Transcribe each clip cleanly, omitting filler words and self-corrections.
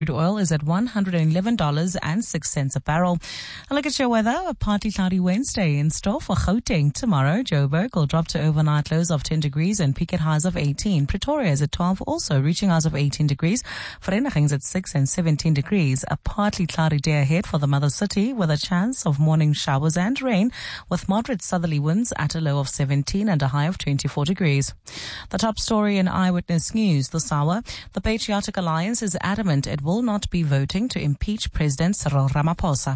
Crude oil is at $111.06 a barrel. A look at your weather. A partly cloudy Wednesday in store for Gauteng tomorrow. Joburg will drop to overnight lows of 10 degrees and peak at highs of 18. Pretoria is at 12, also reaching highs of 18 degrees. Vereeniging's at 6 and 17 degrees. A partly cloudy day ahead for the mother city with a chance of morning showers and rain with moderate southerly winds at a low of 17 and a high of 24 degrees. The top story in Eyewitness News this hour. The Patriotic Alliance is adamant it will not be voting to impeach President Cyril Ramaphosa.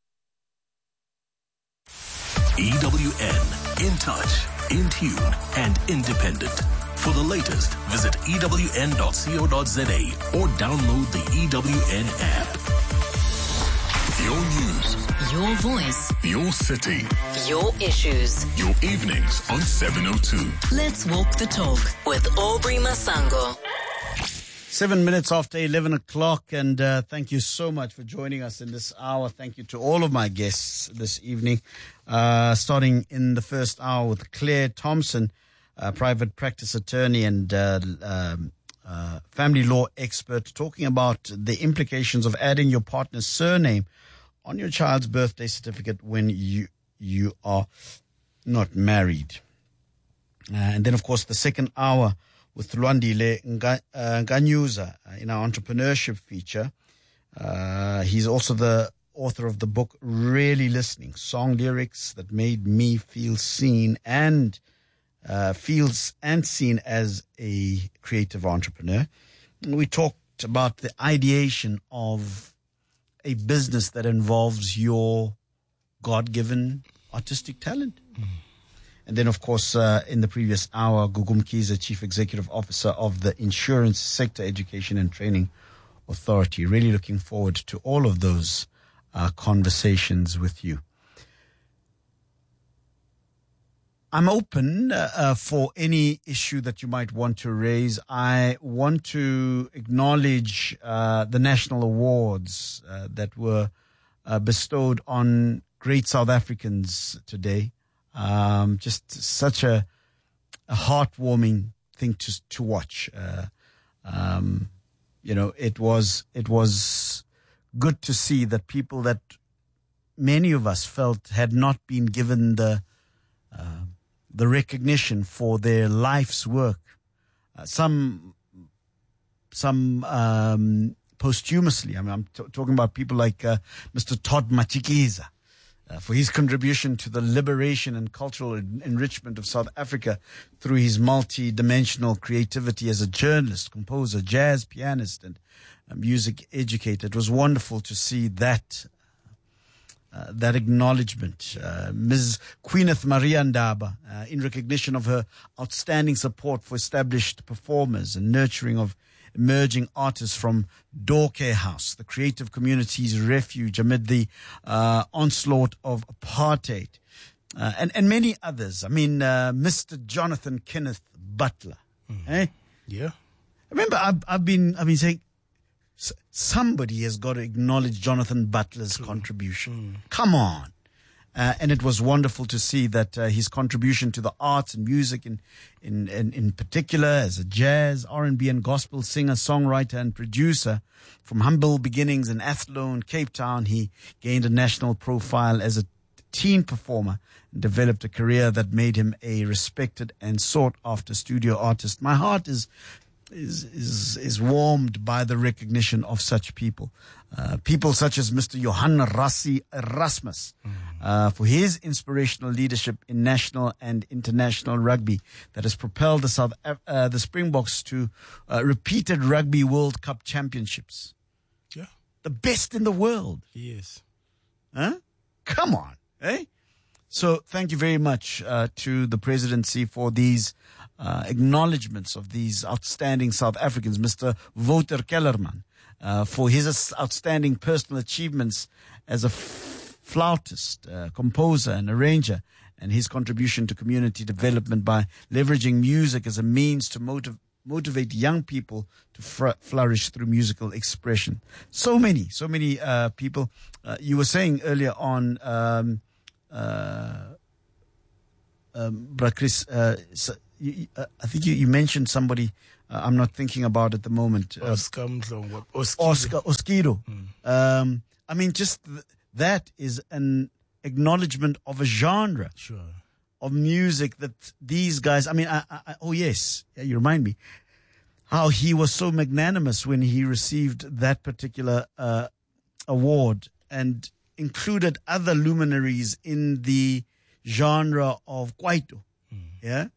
EWN, in touch, in tune, and independent. For the latest, visit ewn.co.za or download the EWN app. Your news, your voice, your city, your issues, your evenings on 702. Let's walk the talk with Aubrey Masango. 7 minutes after 11 o'clock, and thank you so much for joining us in this hour. Thank you to all of my guests this evening, starting in the first hour with Claire Thompson, private practice attorney and family law expert, talking about the implications of adding your partner's surname on your child's birthday certificate when you are not married. And then, of course, the second hour with Lwandile Nganyuza in our entrepreneurship feature. He's also the author of the book Really Listening, Song Lyrics That Made Me Feel Seen and seen as a creative entrepreneur. We talked about the ideation of a business that involves your God-given artistic talent. And then, of course, in the previous hour, Gugu Mkhize, Chief Executive Officer of the Insurance Sector Education and Training Authority. Really looking forward to all of those conversations with you. I'm open for any issue that you might want to raise. I want to acknowledge the national awards that were bestowed on great South Africans today. Just such a heartwarming thing to watch. It was good to see that people that many of us felt had not been given the recognition for their life's work. Some posthumously. I mean, I'm talking about people like Mr. Todd Matshikiza. For his contribution to the liberation and cultural enrichment of South Africa through his multi-dimensional creativity as a journalist, composer, jazz pianist, and music educator. It was wonderful to see that acknowledgement. Ms. Queeneth Maria Ndaba, in recognition of her outstanding support for established performers and nurturing of emerging artists from Dorke House, the creative community's refuge amid the onslaught of apartheid, and many others. I mean, Mr. Jonathan Kenneth Butler. Yeah. Remember, I've been saying somebody has got to acknowledge Jonathan Butler's contribution. Come on. And it was wonderful to see that his contribution to the arts and music in particular as a jazz, R&B and gospel singer, songwriter and producer from humble beginnings in Athlone, Cape Town. He gained a national profile as a teen performer and developed a career that made him a respected and sought after studio artist. My heart is warmed by the recognition of such people. People such as Mr. Johan Rassie Erasmus, for his inspirational leadership in national and international rugby that has propelled the Springboks to repeated Rugby World Cup championships. Yeah. The best in the world. Yes. Huh? Come on. Eh? So thank you very much to the presidency for these acknowledgements of these outstanding South Africans. Mr. Wouter Kellerman, for his outstanding personal achievements as a flautist, composer and arranger, and his contribution to community development by leveraging music as a means to motivate young people to flourish through musical expression. So many people. You were saying earlier on, Chris, I think you mentioned somebody I'm not thinking about at the moment. Oscar Oskido. I mean, just that is an acknowledgement of a genre of music that these guys, I mean, oh yes, you remind me how he was so magnanimous when he received that particular award and included other luminaries in the genre of Kwaito. Yeah.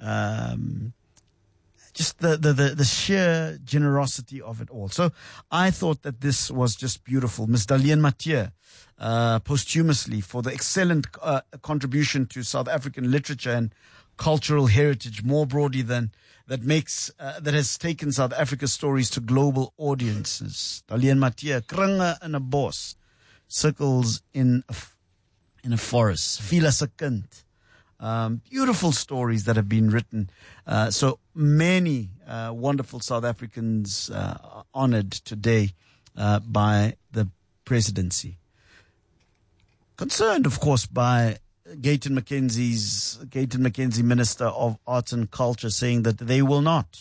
Just the sheer generosity of it all. So I thought that this was just beautiful. Miss Dalian Mathieu, posthumously for the excellent contribution to South African literature and cultural heritage more broadly than that has taken South Africa's stories to global audiences. Dalian Mathieu, Kringe in a Bos, Circles in a Forest, Fila Sekund. Beautiful stories that have been written. So many wonderful South Africans honored today by the presidency. Concerned, of course, by Gayton McKenzie, Minister of Arts and Culture, saying that they will not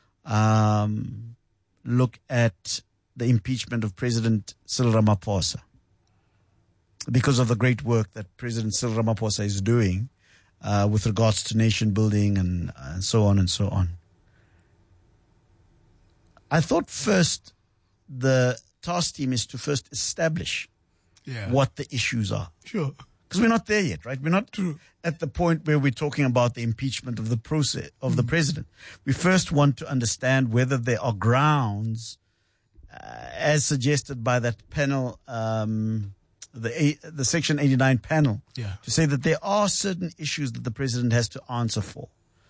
look at the impeachment of President Cyril Ramaphosa because of the great work that President Cyril Ramaphosa is doing with regards to nation building and so on and so on. I thought first the task team is to first establish what the issues are. Sure. Because we're not there yet, right? We're not at the point where we're talking about the impeachment of the process of the president. We first want to understand whether there are grounds, as suggested by that panel, the Section 89 panel, to say that there are certain issues that the president has to answer for.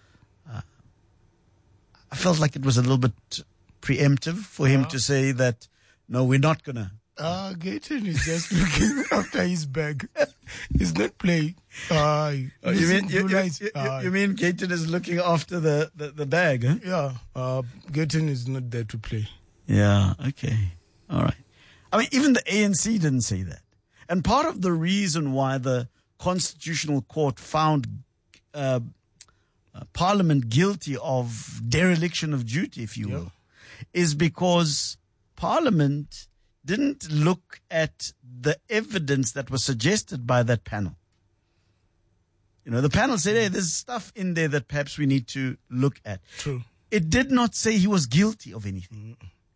I felt like it was a little bit preemptive for him to say that, no, we're not going to. Gayton is just looking after his bag. He's not playing. You mean Gayton is looking after the bag, huh? Yeah. Gayton is not there to play. Yeah, okay. All right. I mean, even the ANC didn't say that. And part of the reason why the Constitutional Court found Parliament guilty of dereliction of duty, if you will, is because Parliament didn't look at the evidence that was suggested by that panel. You know, the panel said, hey, there's stuff in there that perhaps we need to look at. True. It did not say he was guilty of anything.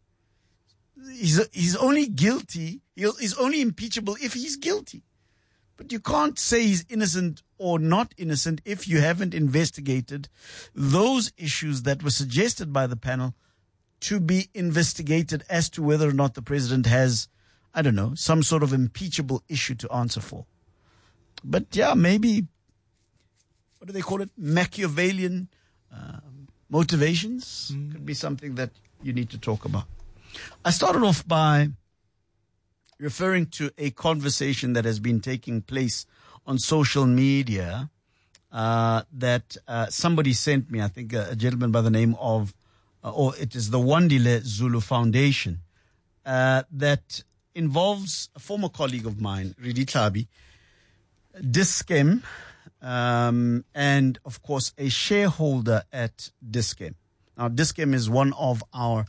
He's only guilty. He's only impeachable if he's guilty. But you can't say he's innocent or not innocent if you haven't investigated those issues that were suggested by the panel to be investigated as to whether or not the president has, I don't know, some sort of impeachable issue to answer for. But yeah, maybe, what do they call it? Machiavellian motivations could be something that you need to talk about. I started off by referring to a conversation that has been taking place on social media that somebody sent me, I think a gentleman by the name of, or it is the Wandile Zulu Foundation, that involves a former colleague of mine, Ridi Tlhabi, Dis-Chem, and of course a shareholder at Dis-Chem. Now Dis-Chem is one of our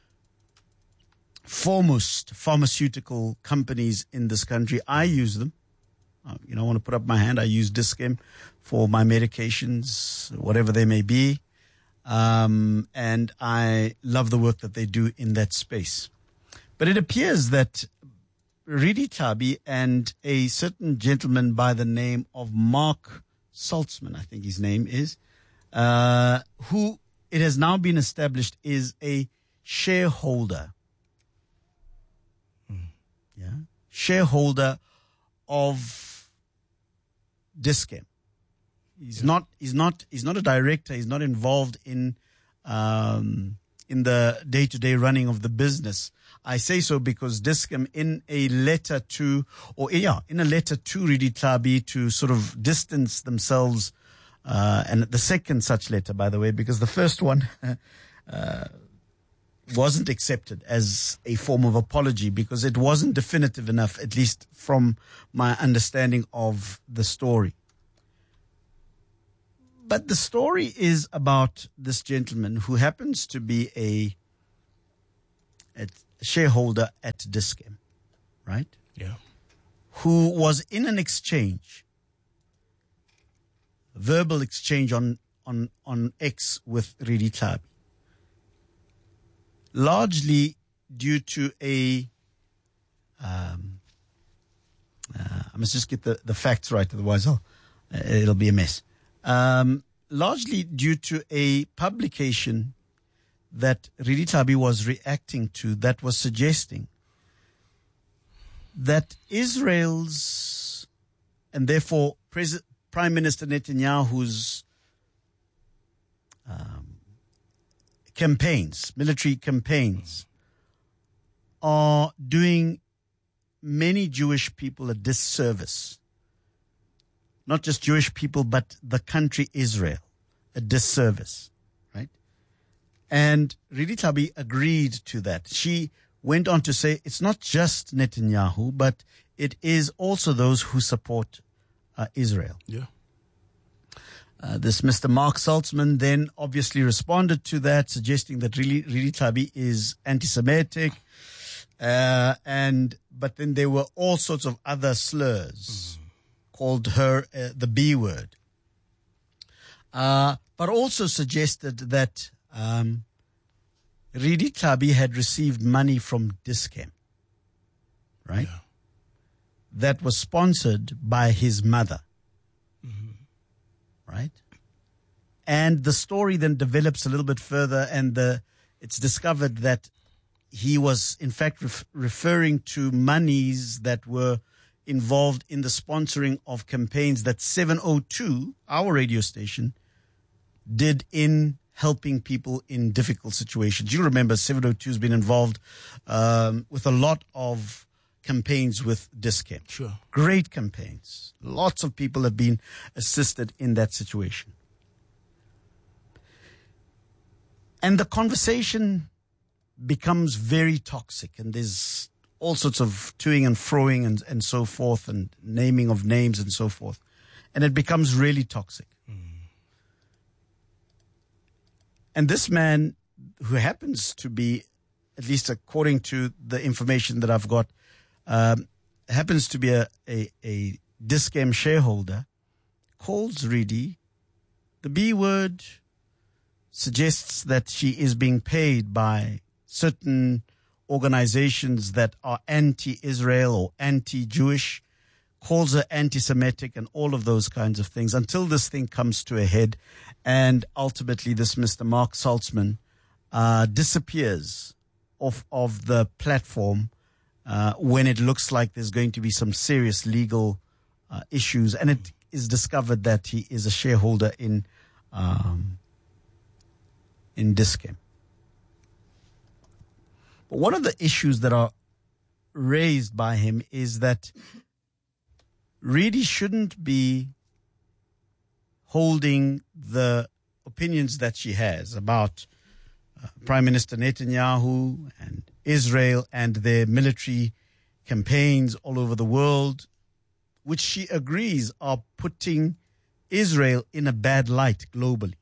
foremost pharmaceutical companies in this country. I use them. I want to put up my hand. I use Dis-Chem for my medications, whatever they may be. And I love the work that they do in that space. But it appears that Ridi Tlhabi and a certain gentleman by the name of Mark Saltzman, I think his name is, who it has now been established is a shareholder. Shareholder of Dis-Chem. He's not a director. He's not involved in the day-to-day running of the business. I say so because Dis-Chem in a letter to Ridi Tlhabi to sort of distance themselves, and the second such letter, by the way, because the first one wasn't accepted as a form of apology because it wasn't definitive enough, at least from my understanding of the story. But the story is about this gentleman who happens to be a shareholder at Dis-Chem, right? Yeah. Who was in an exchange, verbal exchange on X with Redi Tlhabi, largely due to I must just get the facts right, otherwise it'll be a mess. Largely due to a publication that Redi Tlhabi was reacting to that was suggesting that Israel's, and therefore Prime Minister Netanyahu's military campaigns, are doing many Jewish people a disservice. Not just Jewish people, but the country Israel, a disservice, right? And Redi Tlhabi agreed to that. She went on to say it's not just Netanyahu, but it is also those who support Israel. Yeah. This Mr. Mark Saltzman then obviously responded to that, suggesting that Redi Tlhabi is anti-Semitic, but then there were all sorts of other slurs. Called her the B word, but also suggested that Redi Tlhabi had received money from Dis-Chem, right? Yeah. That was sponsored by his mother, right? And the story then develops a little bit further, and it's discovered that he was in fact referring to monies that were involved in the sponsoring of campaigns that 702, our radio station, did in helping people in difficult situations. You remember 702 has been involved with a lot of campaigns with Dis-Chem. Sure. Great campaigns. Lots of people have been assisted in that situation. And the conversation becomes very toxic, and there's all sorts of toing and froing and so forth, and naming of names and so forth. And it becomes really toxic. And this man, who happens to be, at least according to the information that I've got, happens to be a Dis-Chem shareholder, calls Redi the B word, suggests that she is being paid by certain organizations that are anti-Israel or anti-Jewish, calls her anti-Semitic and all of those kinds of things, until this thing comes to a head, and ultimately this Mr. Mark Saltzman disappears off of the platform when it looks like there's going to be some serious legal issues, and it is discovered that he is a shareholder in Dis-Chem. But one of the issues that are raised by him is that Redi shouldn't be holding the opinions that she has about Prime Minister Netanyahu and Israel and their military campaigns all over the world, which she agrees are putting Israel in a bad light globally.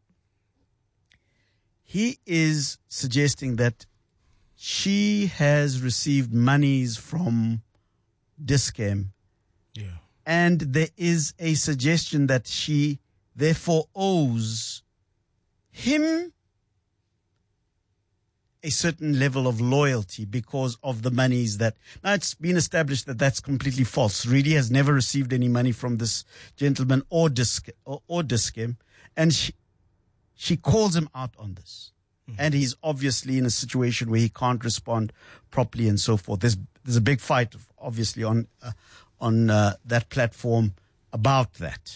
He is suggesting that she has received monies from Dis-Chem, and there is a suggestion that she therefore owes him a certain level of loyalty because of the monies that... Now, it's been established that that's completely false. Redi has never received any money from this gentleman or Dis-Chem, and she calls him out on this. And he's obviously in a situation where he can't respond properly and so forth. There's a big fight, obviously, on that platform about that.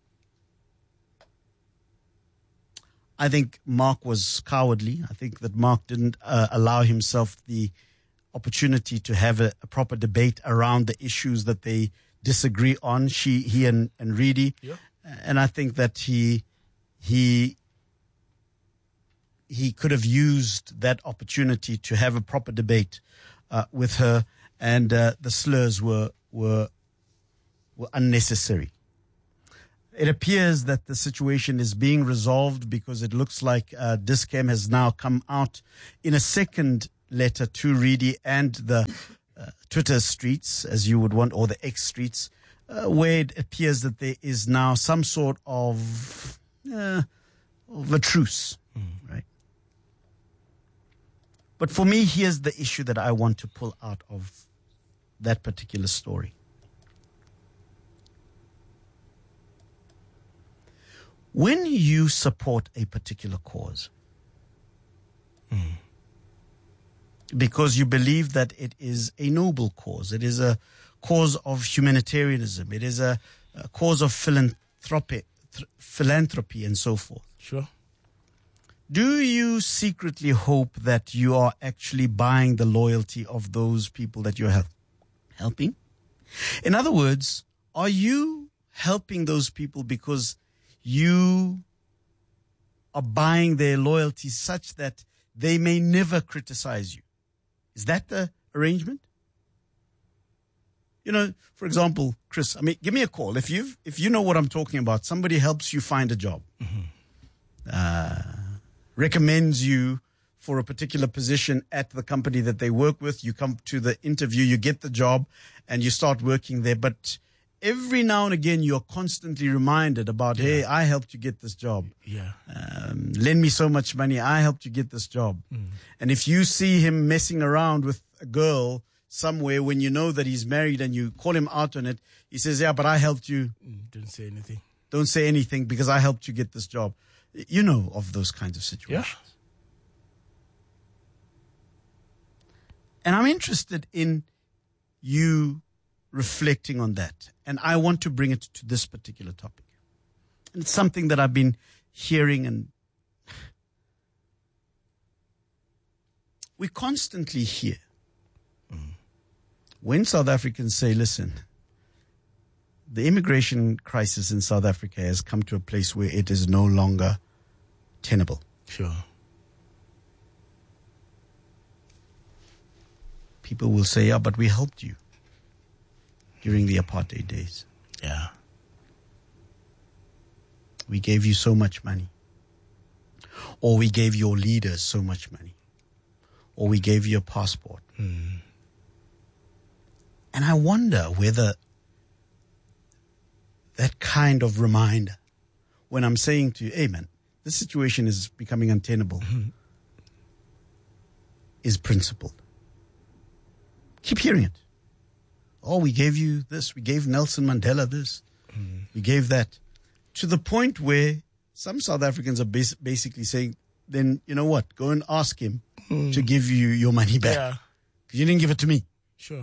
I think Mark was cowardly. I think that Mark didn't allow himself the opportunity to have a proper debate around the issues that they disagree on, he and Redi. Yeah. And I think that he could have used that opportunity to have a proper debate with her, and the slurs were unnecessary. It appears that the situation is being resolved because it looks like Dis-Chem has now come out in a second letter to Reedy and the Twitter streets, as you would want, or the X streets, where it appears that there is now some sort of a truce, right? But for me, here's the issue that I want to pull out of that particular story. When you support a particular cause, because you believe that it is a noble cause, it is a cause of humanitarianism, it is a cause of philanthropy and so forth. Sure. Do you secretly hope that you are actually buying the loyalty of those people that you're helping? In other words, are you helping those people because you are buying their loyalty such that they may never criticize you? Is that the arrangement? You know, for example, Chris, I mean, give me a call. If you know what I'm talking about, somebody helps you find a job, recommends you for a particular position at the company that they work with. You come to the interview, you get the job, and you start working there. But every now and again, you're constantly reminded about, hey, I helped you get this job. Yeah. Lend me so much money. I helped you get this job. And if you see him messing around with a girl somewhere when you know that he's married and you call him out on it, he says, yeah, but I helped you. Don't say anything. Don't say anything because I helped you get this job. You know of those kinds of situations. Yeah. And I'm interested in you reflecting on that. And I want to bring it to this particular topic. And it's something that I've been hearing, and we constantly hear when South Africans say, listen, the immigration crisis in South Africa has come to a place where it is no longer tenable. Sure. People will say, yeah, but we helped you during the apartheid days. Yeah. We gave you so much money. Or we gave your leaders so much money. Or we gave you a passport. And I wonder whether that kind of reminder, when I'm saying to you, hey man, this situation is becoming untenable, is principled. Keep hearing it. Oh, we gave you this. We gave Nelson Mandela this. We gave that. To the point where some South Africans are basically saying, then you know what? Go and ask him to give you your money back. Yeah. Because you didn't give it to me. Sure.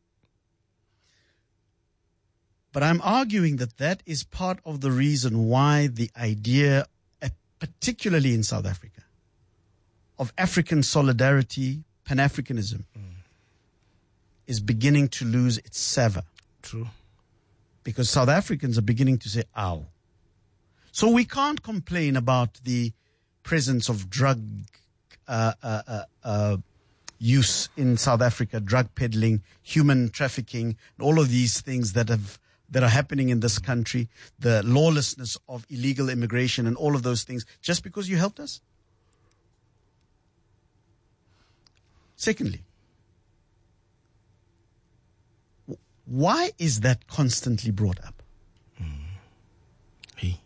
But I'm arguing that that is part of the reason why the idea, particularly in South Africa, of African solidarity, Pan-Africanism, is beginning to lose its savor. True. Because South Africans are beginning to say, ow. So we can't complain about the presence of drug use in South Africa, drug peddling, human trafficking, all of these things that are happening in this country, the lawlessness of illegal immigration and all of those things, just because you helped us? Secondly, why is that constantly brought up? Hey.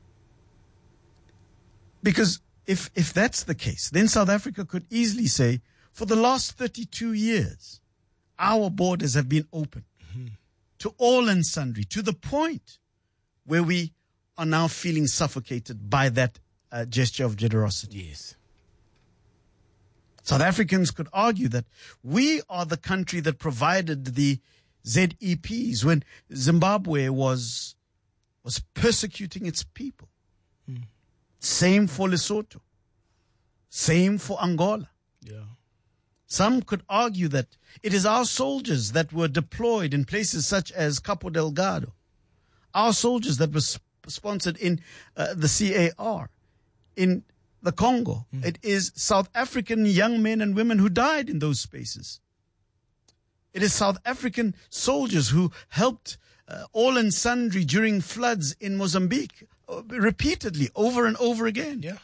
Because if that's the case, then South Africa could easily say, for the last 32 years, our borders have been open to all and sundry, to the point where we are now feeling suffocated by that gesture of generosity. Yes. South Africans could argue that we are the country that provided the ZEPs when Zimbabwe was persecuting its people. Same for Lesotho. Same for Angola. Yeah. Some could argue that it is our soldiers that were deployed in places such as Cabo Delgado. Our soldiers that were sponsored in the CAR, in the Congo. It is South African young men and women who died in those spaces. It is South African soldiers who helped all and sundry during floods in Mozambique, repeatedly, over and over again. Yeah.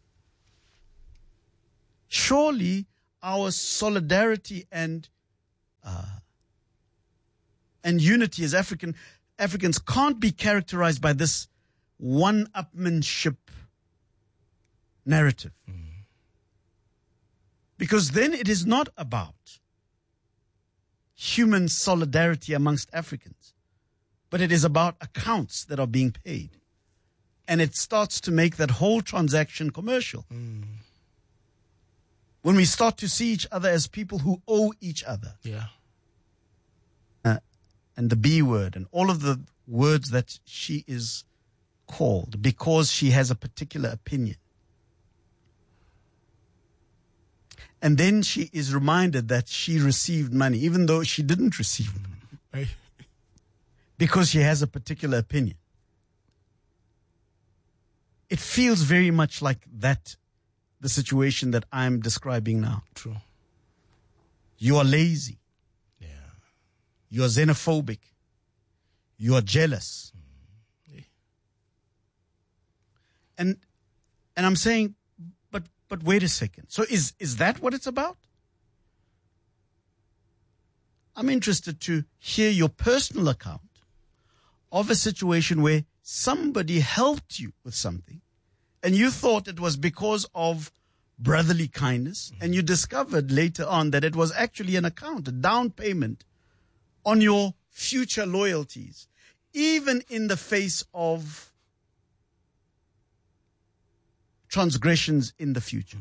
Surely our solidarity and unity as Africans can't be characterized by this one-upmanship narrative. Because then it is not about human solidarity amongst Africans, but it is about accounts that are being paid. And it starts to make that whole transaction commercial. When we start to see each other as people who owe each other. Yeah. And the B word and all of the words that she is called because she has a particular opinion. And then she is reminded that she received money, even though she didn't receive it. Hey. Because she has a particular opinion. It feels very much like that, the situation that I'm describing now. True. You are lazy. Yeah. You are xenophobic. You are jealous. Yeah. And I'm saying, but wait a second. So is that what it's about? I'm interested to hear your personal account of a situation where somebody helped you with something and you thought it was because of brotherly kindness, and you discovered later on that it was actually an account, a down payment on your future loyalties, even in the face of transgressions in the future.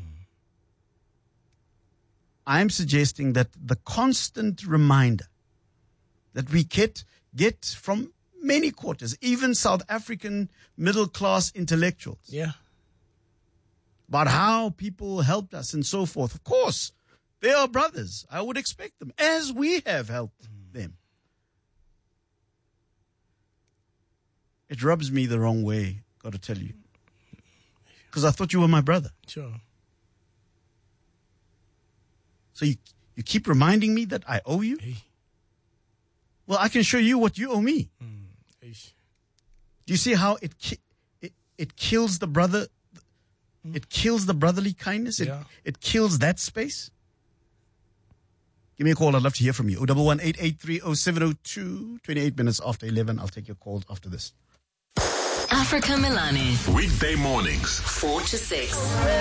I'm suggesting that the constant reminder that we get from many quarters, even South African middle-class intellectuals, Yeah. about how people helped us and so forth. Of course, they are brothers. I would expect them, as we have helped them. It rubs me the wrong way, got to tell you. Because I thought you were my brother. Sure. So you keep reminding me that I owe you? Hey. Well, I can show you what you owe me. Eish. Do you see how it kills the brother? It kills the brotherly kindness. Yeah. It kills that space. Give me a call. I'd love to hear from you. 011-883-0702. 28 minutes after 11. I'll take your calls after this. Africa Milani, Weekday mornings. 4 to 6.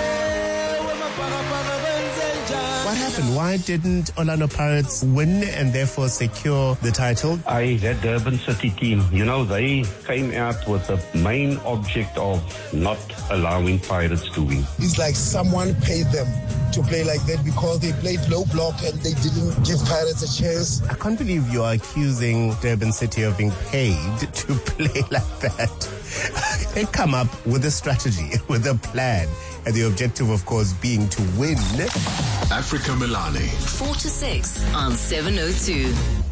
What happened? Why didn't Orlando Pirates win and therefore secure the title? That Durban City team, they came out with the main object of not allowing Pirates to win. It's like someone paid them to play like that because they played low block and they didn't give Pirates a chance. I can't believe you are accusing Durban City of being paid to play like that. They come up with a strategy, with a plan, and the objective, of course, being to win. Africa Milani. 4 to 6 on 702.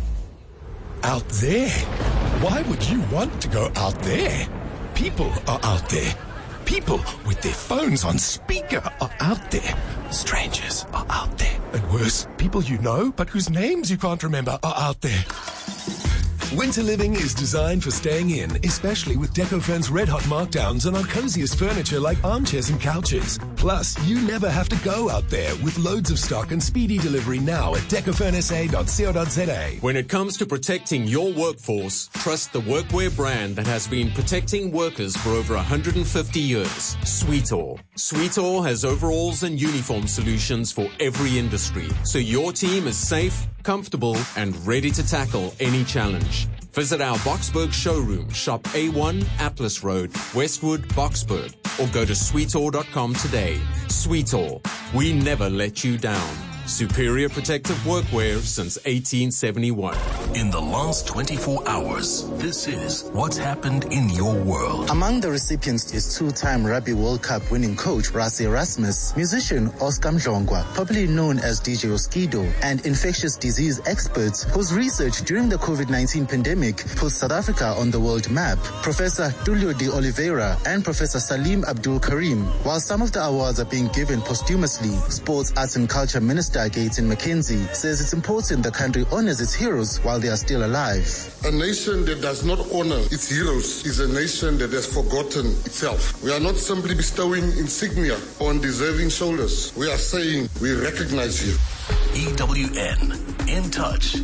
Out there? Why would you want to go out there? People are out there. People with their phones on speaker are out there. Strangers are out there. And worse, people you know but whose names you can't remember are out there. Winter living is designed for staying in, especially with Decofurn's red hot markdowns on our coziest furniture like armchairs and couches. Plus, you never have to go out there with loads of stock and speedy delivery now at decofurnsa.co.za. When it comes to protecting your workforce, trust the workwear brand that has been protecting workers for over 150 years, Sweetall. Sweetall has overalls and uniform solutions for every industry, so your team is safe, comfortable, and ready to tackle any challenge. Visit our Boksburg showroom, shop A1 Atlas Road, Westwood, Boksburg, or go to sweetall.com today. Sweetall, we never let you down. Superior protective workwear since 1871. In the last 24 hours, this is what's happened in your world. Among the recipients is two-time Rugby World Cup winning coach Rassie Erasmus, musician Oscar Mdlongwa, popularly known as DJ Oskido, and infectious disease experts whose research during the COVID-19 pandemic put South Africa on the world map, Professor Tulio de Oliveira and Professor Salim Abdul Karim. While some of the awards are being given posthumously, Sports, Arts and Culture Minister Stargate in Mackenzie, says it's important the country honors its heroes while they are still alive. A nation that does not honor its heroes is a nation that has forgotten itself. We are not simply bestowing insignia on deserving shoulders. We are saying we recognize you. EWN, in touch.